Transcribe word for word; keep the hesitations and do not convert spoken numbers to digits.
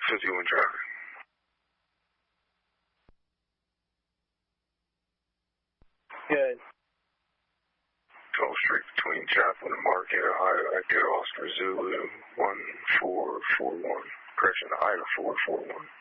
fifty-one traffic. Good. twelve Street between Chaplin and Marquette, Ohio. Echo Oscar Zulu one four four one. Correction, Ida four four one.